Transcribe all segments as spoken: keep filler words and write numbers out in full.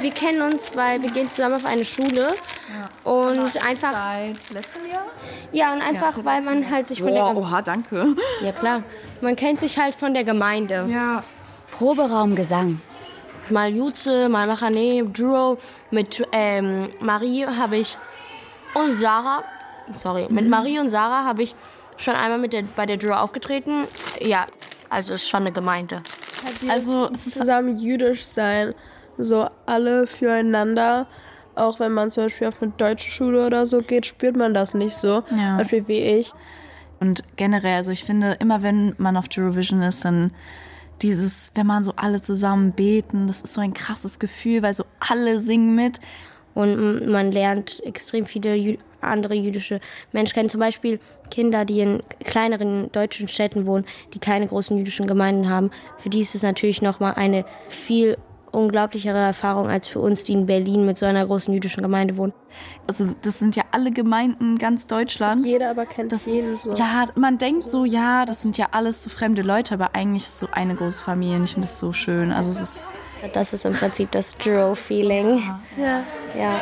wir kennen uns, weil wir gehen zusammen auf eine Schule. Ja. Und einfach... Seit letztem Jahr? Ja, und einfach, ja, weil man Jahr. halt sich von Boah, der... Oha, danke. Ja, klar. Man kennt sich halt von der Gemeinde. Ja. Proberaum Gesang. Mal Jutze, mal Machane, Duro. Mit ähm, Marie habe ich... Und Sarah... Sorry, mhm. mit Marie und Sarah habe ich schon einmal mit der, bei der Duro aufgetreten. Ja, also ist schon eine Gemeinde. Also es ist zusammen jüdisch sein, so alle füreinander. Auch wenn man zum Beispiel auf eine deutsche Schule oder so geht, spürt man das nicht so, ja. Zum Beispiel wie ich. Und generell, also ich finde, immer wenn man auf Eurovision ist, dann dieses, wenn man so alle zusammen beten, das ist so ein krasses Gefühl, weil so alle singen mit. Und man lernt extrem viele jü- andere jüdische Menschen kennen. Zum Beispiel Kinder, die in kleineren deutschen Städten wohnen, die keine großen jüdischen Gemeinden haben. Für die ist es natürlich nochmal eine viel unglaublichere Erfahrung als für uns, die in Berlin mit so einer großen jüdischen Gemeinde wohnen. Also das sind ja alle Gemeinden ganz Deutschlands. Jeder aber kennt das jeden ist, so. Ja, man denkt so, ja, das sind ja alles so fremde Leute, aber eigentlich ist es so eine große Familie und ich finde das so schön. Also es ist... Das ist im Prinzip das Duro-Feeling. Ja. Ja.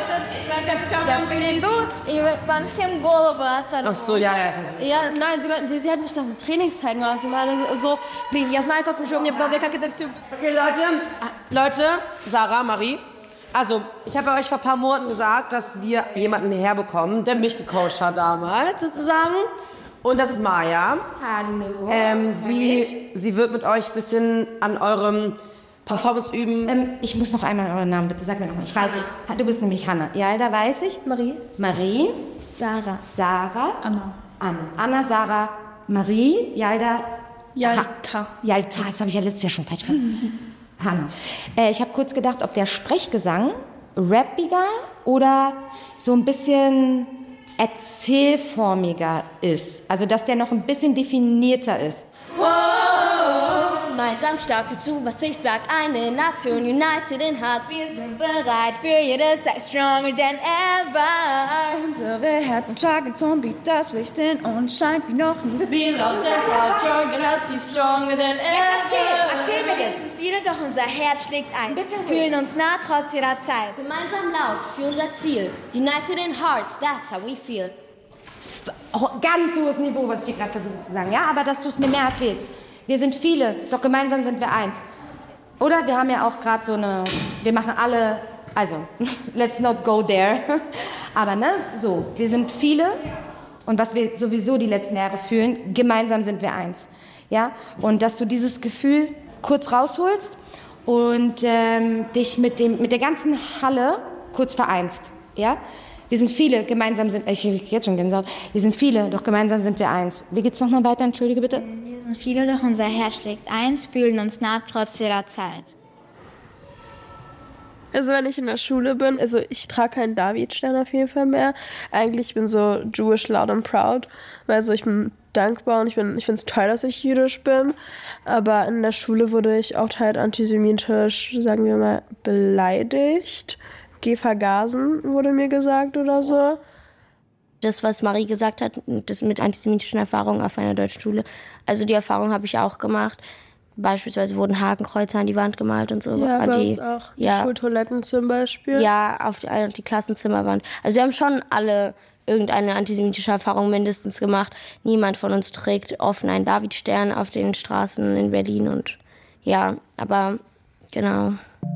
Ach so, ja, ja. Ja, nein, sie, sie, sie hat mich doch in Trainingszeiten gemacht. Sie war so, я знаю, как уже, мне в голове, как это все. Okay, Leute, Leute, Sarah, Marie. Also, ich habe euch vor ein paar Monaten gesagt, dass wir jemanden herbekommen, der mich gecoacht hat damals, sozusagen. Und das ist Maya. Hallo. Ähm, sie, sie wird mit euch ein bisschen an eurem Performance üben. Ähm, ich muss noch einmal euren Namen, bitte. Sag mir noch mal. Ich weiß, du bist nämlich Hanna. Ja, da weiß ich. Marie. Marie. Sarah. Sarah. Anna. Anna. Anna, Sarah, Marie, Jalda. Jalta. Jalta, das habe ich ja letztes Jahr schon falsch gemacht. Hanna. Äh, ich habe kurz gedacht, ob der Sprechgesang rappiger oder so ein bisschen erzählformiger ist. Also, dass der noch ein bisschen definierter ist. Wow, gemeinsam stark zu, was ich sag, eine Nation, united in Hearts. Wir sind bereit für jede Zeit, stronger than ever. Unsere Herzen schlagen zum Beat, das Licht in uns scheint wie noch nie. Be lauter, you're gonna see stronger than ever. Erzähl, erzähl mir das. Viele, doch unser Herz schlägt ein. Fühlen uns nah trotz jeder Zeit. Gemeinsam laut für unser Ziel. United in Hearts, that's how we feel. Oh, ganz hohes Niveau, was ich dir gerade versuche zu sagen. Ja, aber dass du es mir mehr erzählst. Wir sind viele, doch gemeinsam sind wir eins. Oder wir haben ja auch gerade so eine, wir machen alle, also, let's not go there. Aber ne, so, wir sind viele und was wir sowieso die letzten Jahre fühlen, gemeinsam sind wir eins. Ja, und dass du dieses Gefühl kurz rausholst und ähm, dich mit, dem, mit der ganzen Halle kurz vereinst. Ja? Wir sind viele, gemeinsam sind, ich kriege jetzt schon Gänsehaut, wir sind viele, doch gemeinsam sind wir eins. Wie geht's nochmal weiter, entschuldige bitte? Wir sind viele, doch unser Herz schlägt eins, fühlen uns nah trotz jeder Zeit. Also wenn ich in der Schule bin, also ich trage keinen Davidstern auf jeden Fall mehr. Eigentlich bin ich so Jewish loud and proud, weil so ich bin dankbar und ich, bin, ich finde es toll, dass ich jüdisch bin. Aber in der Schule wurde ich auch halt antisemitisch, sagen wir mal, beleidigt. Geh vergasen, wurde mir gesagt oder so. Das, was Marie gesagt hat, das mit antisemitischen Erfahrungen auf einer deutschen Schule, also die Erfahrung habe ich auch gemacht. Beispielsweise wurden Hakenkreuze an die Wand gemalt und so. Ja, an bei die, uns auch. Ja, die Schultoiletten zum Beispiel. Ja, auf die, auf die Klassenzimmerwand. Also wir haben schon alle irgendeine antisemitische Erfahrung mindestens gemacht. Niemand von uns trägt offen einen Davidstern auf den Straßen in Berlin. Und ja, aber genau.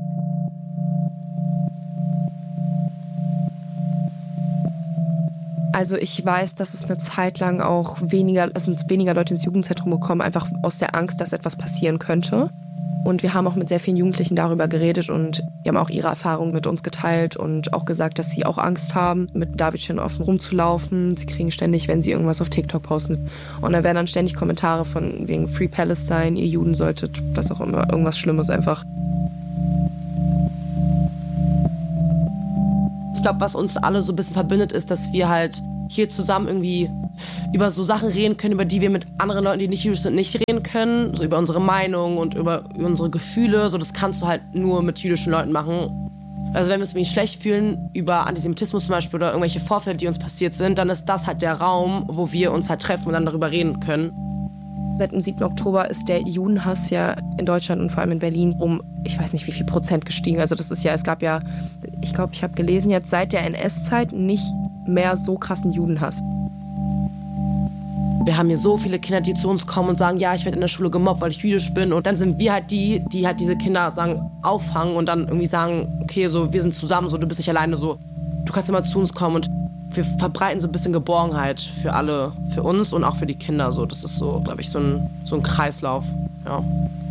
Also ich weiß, dass es eine Zeit lang auch weniger, es sind weniger Leute ins Jugendzentrum gekommen, einfach aus der Angst, dass etwas passieren könnte. Und wir haben auch mit sehr vielen Jugendlichen darüber geredet und die haben auch ihre Erfahrungen mit uns geteilt und auch gesagt, dass sie auch Angst haben, mit Davidstern offen rumzulaufen. Sie kriegen ständig, wenn sie irgendwas auf TikTok posten. Und da werden dann ständig Kommentare von wegen Free Palestine, ihr Juden solltet, was auch immer, irgendwas Schlimmes einfach. Ich glaube, was uns alle so ein bisschen verbindet, ist, dass wir halt hier zusammen irgendwie über so Sachen reden können, über die wir mit anderen Leuten, die nicht jüdisch sind, nicht reden können. So über unsere Meinung und über, über unsere Gefühle. So, das kannst du halt nur mit jüdischen Leuten machen. Also wenn wir uns irgendwie schlecht fühlen über Antisemitismus zum Beispiel oder irgendwelche Vorfälle, die uns passiert sind, dann ist das halt der Raum, wo wir uns halt treffen und dann darüber reden können. Seit dem siebten Oktober ist der Judenhass ja in Deutschland und vor allem in Berlin um, ich weiß nicht wie viel Prozent gestiegen. Also das ist ja, es gab ja, ich glaube, ich habe gelesen, jetzt seit der N S-Zeit nicht mehr so krassen Judenhass. Wir haben hier so viele Kinder, die zu uns kommen und sagen, ja, ich werde in der Schule gemobbt, weil ich jüdisch bin. Und dann sind wir halt die, die halt diese Kinder sagen, auffangen und dann irgendwie sagen, okay, so, wir sind zusammen, so, du bist nicht alleine, so, du kannst immer zu uns kommen. Und wir verbreiten so ein bisschen Geborgenheit für alle, für uns und auch für die Kinder. So. Das ist so, glaube ich, so ein, so ein Kreislauf. Ja.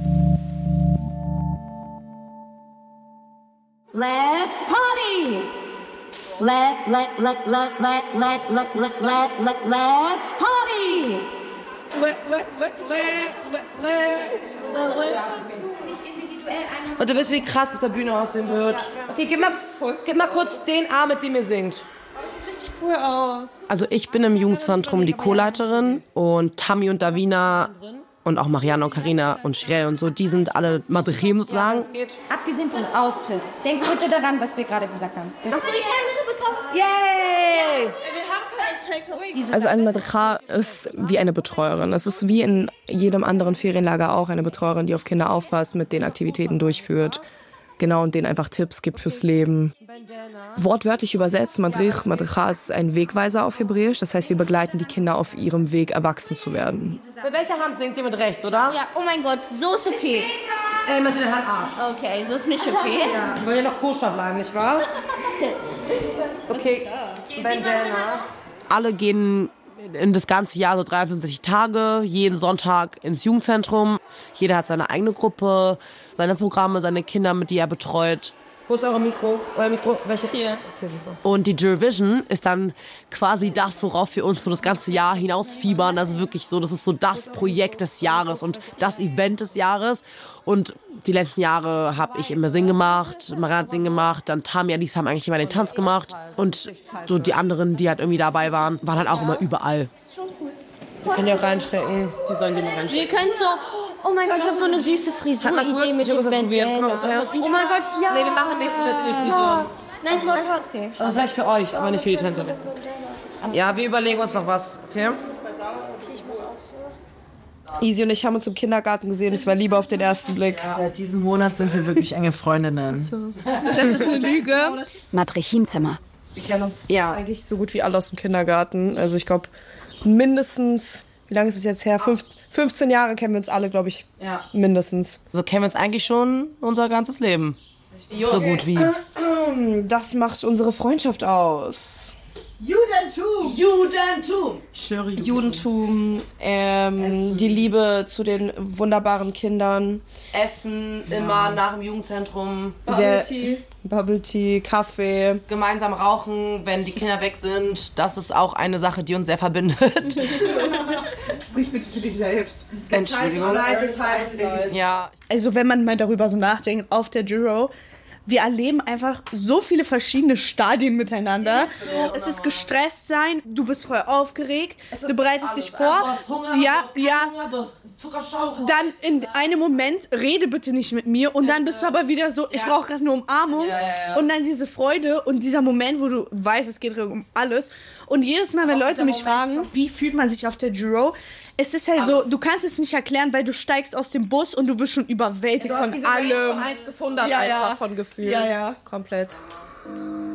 Let's party! Let, let, let, let, let, let, let, let, let, let, let's party! Let, let, let, let, let, let. Und du weißt, wie krass auf der Bühne aussehen wird. Okay, gib mal, gib mal kurz den Arm, mit dem ihr singt. Das sieht richtig cool aus. Also ich bin im Jugendzentrum die Co-Leiterin und Tammy und Davina und auch Marianne und Carina und Shirel und so, die sind alle Madrim sozusagen. Abgesehen vom Outfit, denk bitte daran, was wir gerade gesagt haben. Hast du die Teilnehmer bekommen? Yay! Wir haben keine Take. Also eine Madricha ist wie eine Betreuerin. Es ist wie in jedem anderen Ferienlager auch eine Betreuerin, die auf Kinder aufpasst, mit denen Aktivitäten durchführt. Genau, und denen einfach Tipps gibt fürs Leben. Wortwörtlich übersetzt, Madrich, Madricha ist ein Wegweiser auf Hebräisch. Das heißt, wir begleiten die Kinder auf ihrem Weg, erwachsen zu werden. Mit welcher Hand singt ihr mit rechts, oder? Ja, oh mein Gott, so ist okay. Ey, mit der Hand Arsch. Okay, so ist nicht okay. Ja, ich will ja noch koscher bleiben, nicht wahr? Okay, Bandana. Alle gehen in das ganze Jahr so dreiundfünfzig Tage, jeden Sonntag ins Jugendzentrum. Jeder hat seine eigene Gruppe, seine Programme, seine Kinder, mit die er betreut. Wo ist eure Mikro? Euer Mikro? Welche? Hier. Okay, super. Und die Eurovision ist dann quasi das, worauf wir uns so das ganze Jahr hinausfiebern. Also wirklich so, das ist so das Projekt des Jahres und das Event des Jahres. Und die letzten Jahre habe ich immer Singen gemacht, Marianne hat Singen gemacht, dann Tammy, Alice haben eigentlich immer den Tanz gemacht. Und so die anderen, die halt irgendwie dabei waren, waren halt auch immer überall. Wir können die auch reinstecken. Die sollen die noch reinstecken. Wir können so... Oh mein Gott, ich habe so eine süße Frisur-Idee mit dem Bandana. Oh mein Gott, ja. Nee, wir machen nicht mit den Frisuren. Nein, ich wollte... Okay. Also vielleicht für euch, aber nicht für die Tänzer. Ja, wir überlegen uns noch was, okay? Easy und ich haben uns im Kindergarten gesehen. Es war Liebe auf den ersten Blick. Seit diesem Monat sind wir wirklich enge Freundinnen. Das ist eine Lüge. Matrichimzimmer. Wir kennen uns ja eigentlich so gut wie alle aus dem Kindergarten. Also ich glaube mindestens, wie lange ist es jetzt her? Fünf, fünfzehn Jahre kennen wir uns alle, glaube ich. Ja. Mindestens. So kennen wir uns eigentlich schon unser ganzes Leben. So gut wie. Das macht unsere Freundschaft aus. Judentum! Judentum! Ich schwöre, Judentum. Judentum, ähm, die Liebe zu den wunderbaren Kindern. Essen immer nach dem Jugendzentrum. Bubble Tea. Bubble Tea, Kaffee. Gemeinsam rauchen, wenn die Kinder weg sind. Das ist auch eine Sache, die uns sehr verbindet. Sprich bitte für dich selbst. Entschuldigung. Ja. Also wenn man mal darüber so nachdenkt, auf der Juro, wir erleben einfach so viele verschiedene Stadien miteinander. Es ist gestresst sein, du bist voll aufgeregt, du bereitest dich vor. Ja, ja. Dann in einem Moment, rede bitte nicht mit mir und dann bist du aber wieder so, ich brauche gerade eine Umarmung. Und dann diese Freude und dieser Moment, wo du weißt, es geht um alles. Und jedes Mal, wenn Leute mich fragen, wie fühlt man sich auf der Juro, es ist halt so, du kannst es nicht erklären, weil du steigst aus dem Bus und du wirst schon überwältigt von allem. Von eins bis hundert Ja, einfach ja. von Gefühl. Ja, ja. Komplett. Oh.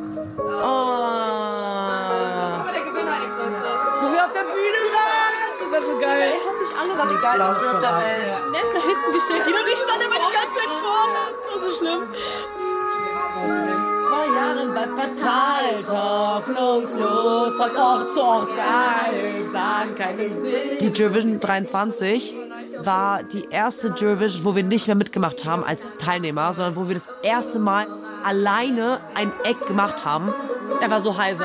Wo wir auf der Bühne waren. Das war so geil. Ich hab dich alle was die geilste Job der Welt. Nett nach hinten gestellt. Und ich stand immer die ganze Zeit vorne. Das war so schlimm. Vor Jahren bleibt verteilt, hoffnungslos, von Ort zu Ort geil, sagen keinen Sinn. Die Eurovision dreiundzwanzig war die erste Eurovision, wo wir nicht mehr mitgemacht haben als Teilnehmer, sondern wo wir das erste Mal alleine ein Act gemacht haben. Er war so heiser.